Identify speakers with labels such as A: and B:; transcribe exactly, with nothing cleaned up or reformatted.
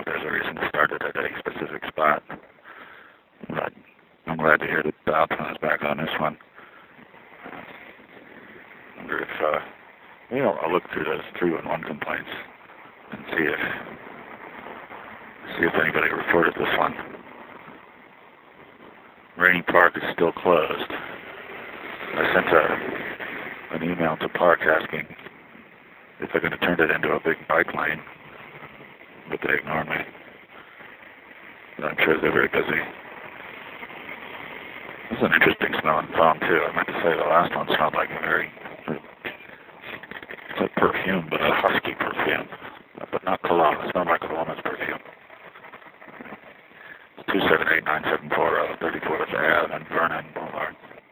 A: there's a reason to start it at a specific spot. But I'm glad to hear that the outcome is back on this one. I wonder if, uh, you know, I'll look through those three one one complaints and see if, see if anybody reported this one. Rainy Park is still closed. I sent a, an email to Park asking if they're going to turn it into a big bike lane, but they ignore me. But I'm sure they're very busy. This is an interesting smelling foam too. I meant to say the last one smelled like a very, it's like perfume, but a husky perfume, but not cologne. It smelled like a woman's perfume. two seven eight nine seven four zero thirty-fourth Avenue in Vernon,